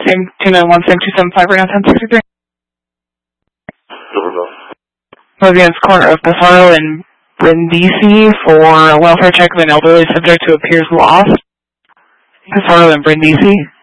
same 291, same 275 right now, 1063. Logan's corner of Pizarro and Brindisi for a welfare check of an elderly subject who appears lost. Pizarro and Brindisi.